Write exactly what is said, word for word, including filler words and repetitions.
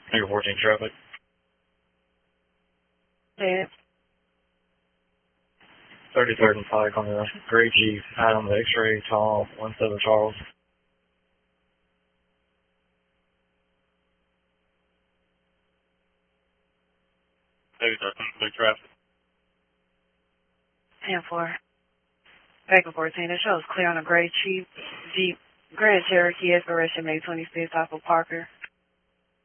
Figure fourteen traffic. Yeah. thirty-third and Pike on the Gray Jeep, out on the X-ray, tall, one seven Charles. thirty-third, traffic. ten four. Back and fourteen. It shows clear on a gray Jeep, Jeep Grand Cherokee expiration May twenty-sixth off of Parker.